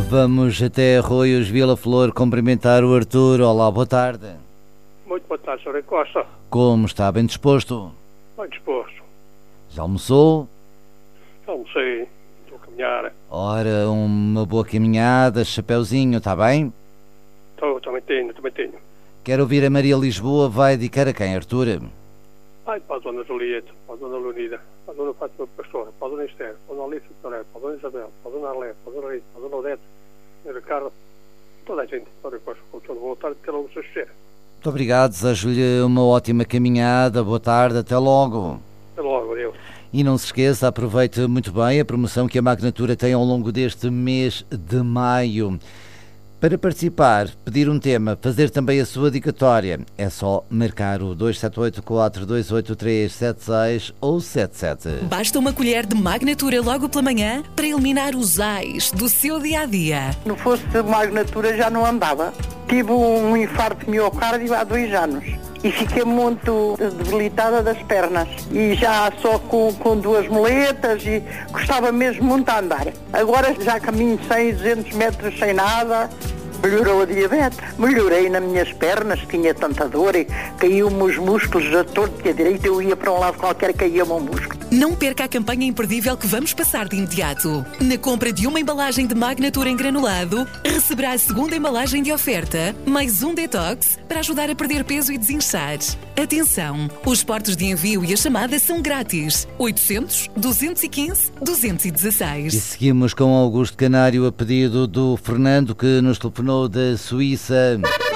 Vamos até Arroios, Vila Flor, cumprimentar o Artur. Olá, boa tarde. Muito boa tarde, Sr. Costa. Como está? Bem disposto? Bem disposto. Já almoçou? Já almocei, estou a caminhar. Ora, uma boa caminhada, chapeuzinho, está bem? Também tenho. Quero ouvir a Maria Lisboa, vai dedicar a quem, Artur? Ai, para a Dona Julieta, para a Dona Leonida, para a Dona Fátima Pastora, para a Dona Esther, para a Dona Alice Toré, para a Dona Isabel, para a Dona Arlete, para a Dona Rita, para a Dona Odete, para a Dona Carla, toda a gente, Sr. Costa, com todo boa tarde, até logo, se cheira. Muito obrigado, desejo-lhe uma ótima caminhada, boa tarde, até logo. Até logo, adeus. E não se esqueça, aproveite muito bem a promoção que a Magnatura tem ao longo deste mês de maio. Para participar, pedir um tema, fazer também a sua dedicatória, é só marcar o 278-428-376 ou 77. Basta uma colher de Magnatura logo pela manhã para eliminar os ais do seu dia-a-dia. Se não fosse de Magnatura já não andava. Tive um infarto de miocárdio há 2 anos e fiquei muito debilitada das pernas. E já só com 2 muletas e gostava mesmo muito a andar. Agora já caminho 100, 200 metros sem nada. Melhorou a diabetes, melhorei nas minhas pernas, tinha tanta dor e caíam-me os músculos a torto e a direita, eu ia para um lado qualquer, caía-me um músculo. Não perca a campanha imperdível que vamos passar de imediato. Na compra de uma embalagem de Magnatura em granulado, receberá a segunda embalagem de oferta, mais um detox para ajudar a perder peso e desinchar. Atenção, os portos de envio e a chamada são grátis. 800-215-216. E seguimos com Augusto Canário a pedido do Fernando, que nos telefonou da Suíça.